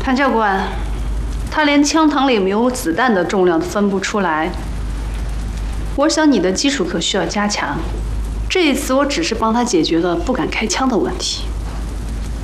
谭教官，他连枪膛里没有子弹的重量都分不出来。我想你的基础课需要加强。这一次我只是帮他解决了不敢开枪的问题。